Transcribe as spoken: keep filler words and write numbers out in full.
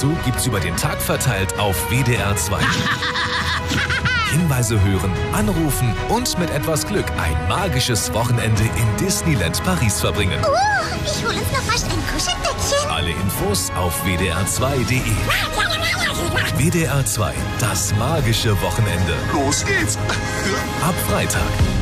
dazu gibt's über den Tag verteilt auf W D R zwei. Hinweise hören, anrufen und mit etwas Glück ein magisches Wochenende in Disneyland Paris verbringen. Oh, ich hole uns noch fast ein Kuscheldeckchen. Alle Infos auf w d r zwei punkt d e. W D R zwei, das magische Wochenende. Los geht's. Ab Freitag.